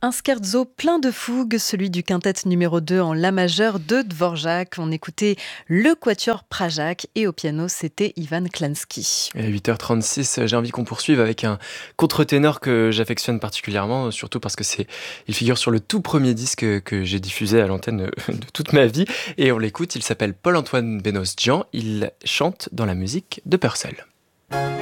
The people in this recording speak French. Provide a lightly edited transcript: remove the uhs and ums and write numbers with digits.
Un scherzo plein de fougue, celui du quintet numéro 2 en la majeure de Dvorak. On écoutait le quatuor Prajak et au piano, c'était Ivan Klansky. Et à 8h36, j'ai envie qu'on poursuive avec un contre-ténor que j'affectionne particulièrement, surtout parce que il figure sur le tout premier disque que j'ai diffusé à l'antenne de toute ma vie. Et on l'écoute, il s'appelle Paul-Antoine Bénos-Dian, il chante dans la musique de Purcell.